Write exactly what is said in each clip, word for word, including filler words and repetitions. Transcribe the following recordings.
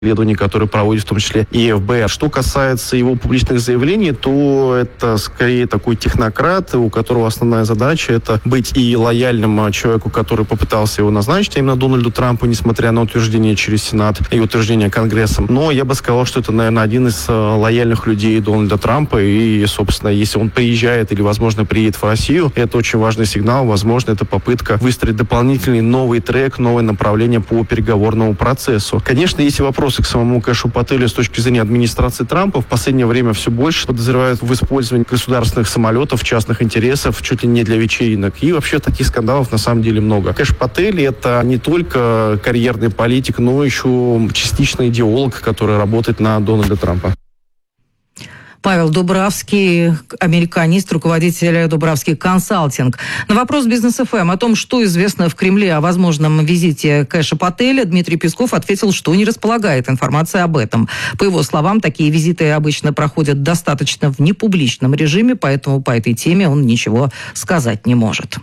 исследований, которые проводит в том числе и эф бэ эр. Что касается его публичных заявлений, то это скорее такой технократ, у которого основная задача это быть и лояльным человеку, который попытался его назначить, а именно Дональду Трампу, несмотря на утверждение через Сенат и утверждение Конгрессом. Но я бы сказал, что это, наверное, один из лояльных людей Дональда Трампа. И, собственно, если он приезжает или, возможно, приедет в Россию, это очень важный сигнал. Возможно, это попытка выстроить дополнительный новый трек, новое направление по переговорному процессу. Конечно, есть вопрос к самому Кэшу Пателю с точки зрения администрации Трампа. В последнее время все больше подозревают в использовании государственных самолетов, частных интересов, чуть ли не для вечеринок. И вообще таких скандалов на самом деле много. Кэш Патель — это не только карьерный политик, но еще частично идеолог, который работает на Дональда Трампа. Павел Дубравский, американист, руководитель Дубравский консалтинг. На вопрос Бизнес эф эм о том, что известно в Кремле о возможном визите Кэша Пателя, Дмитрий Песков ответил, что не располагает информацией об этом. По его словам, такие визиты обычно проходят достаточно в непубличном режиме, поэтому по этой теме он ничего сказать не может.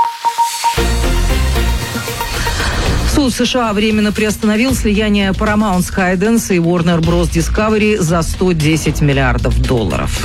Суд США временно приостановил слияние Paramount Skydance и Warner Bros. Discovery за сто десять миллиардов долларов.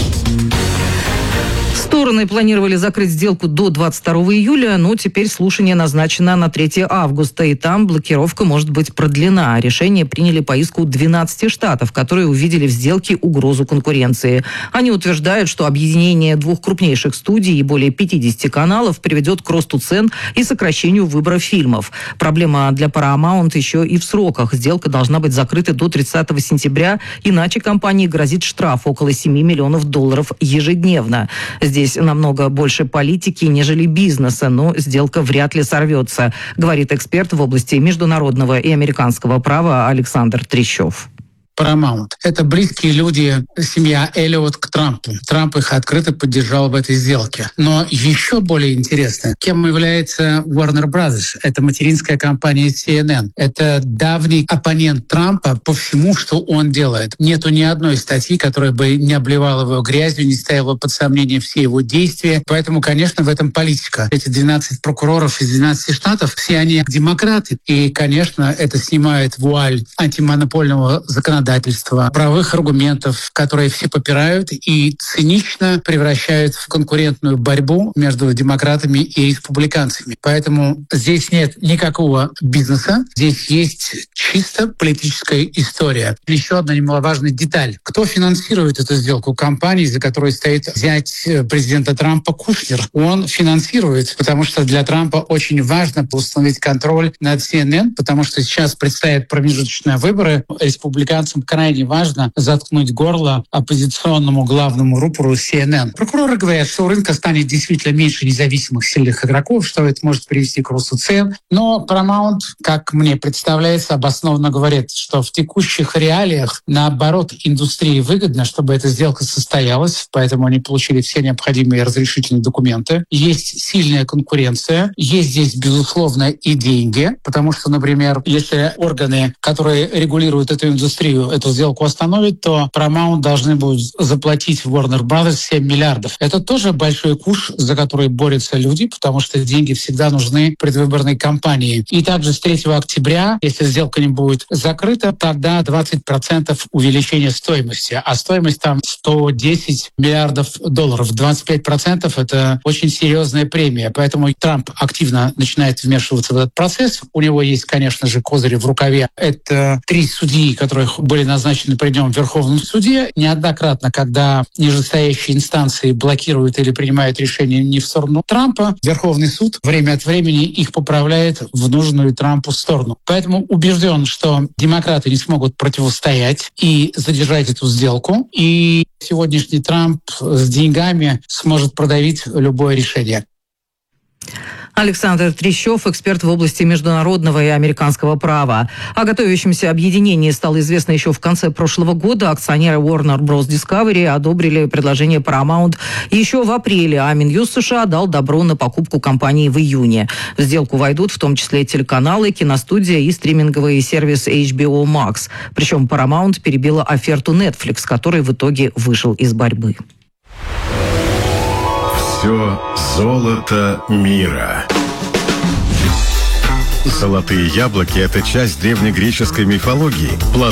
Стороны планировали закрыть сделку до двадцать второго июля, но теперь слушание назначено на третьего августа, и там блокировка может быть продлена. Решение приняли по иску двенадцати штатов, которые увидели в сделке угрозу конкуренции. Они утверждают, что объединение двух крупнейших студий и более пятидесяти каналов приведет к росту цен и сокращению выбора фильмов. Проблема для Paramount еще и в сроках. Сделка должна быть закрыта до тридцатого сентября, иначе компании грозит штраф около семи миллионов долларов ежедневно. Здесь намного больше политики, нежели бизнеса, но сделка вряд ли сорвется, говорит эксперт в области международного и американского права Александр Трещев. Paramount. Это близкие люди, семья Эллиот к Трампу. Трамп их открыто поддержал в этой сделке. Но еще более интересно, кем является Warner Brothers. Это материнская компания си эн эн. Это давний оппонент Трампа по всему, что он делает. Нету ни одной статьи, которая бы не обливала его грязью, не ставила под сомнение все его действия. Поэтому, конечно, в этом политика. Эти двенадцать прокуроров из двенадцати штатов, все они демократы. И, конечно, это снимает вуаль антимонопольного законодательства, правовых аргументов, которые все попирают и цинично превращают в конкурентную борьбу между демократами и республиканцами. Поэтому здесь нет никакого бизнеса, здесь есть чисто политическая история. Еще одна немаловажная деталь. Кто финансирует эту сделку? Компании, за которой стоит зять президента Трампа Кушнер. Он финансирует, потому что для Трампа очень важно установить контроль над си эн эн, потому что сейчас предстоят промежуточные выборы. Республиканцам крайне важно заткнуть горло оппозиционному главному рупору си эн эн. Прокуроры говорят, что у рынка станет действительно меньше независимых сильных игроков, что это может привести к росту цен. Но Paramount, как мне представляется, обоснованно говорит, что в текущих реалиях, наоборот, индустрии выгодно, чтобы эта сделка состоялась, поэтому они получили все необходимые разрешительные документы. Есть сильная конкуренция, есть здесь, безусловно, и деньги, потому что, например, если органы, которые регулируют эту индустрию, эту сделку остановить, то Paramount должны будут заплатить Warner Brothers семь миллиардов. Это тоже большой куш, за который борются люди, потому что деньги всегда нужны предвыборной кампании. И также с третьего октября, если сделка не будет закрыта, тогда двадцать процентов увеличения стоимости. А стоимость там сто десять миллиардов долларов. двадцать пять процентов — это очень серьезная премия. Поэтому Трамп активно начинает вмешиваться в этот процесс. У него есть, конечно же, козыри в рукаве. Это три судьи, которых были назначены при нем в Верховном суде. Неоднократно, когда нижестоящие инстанции блокируют или принимают решения не в сторону Трампа, Верховный суд время от времени их поправляет в нужную Трампу сторону. Поэтому убежден, что демократы не смогут противостоять и задержать эту сделку. И сегодняшний Трамп с деньгами сможет продавить любое решение. Александр Трещев, эксперт в области международного и американского права. О готовящемся объединении стало известно еще в конце прошлого года. Акционеры Warner Bros. Discovery одобрили предложение Paramount еще в апреле, а Минюст США дал добро на покупку компании в июне. В сделку войдут в том числе телеканалы, киностудия и стриминговый сервис эйч би о Max. Причем Paramount перебила оферту Netflix, который в итоге вышел из борьбы. Все золото мира. Золотые яблоки – это часть древнегреческой мифологии.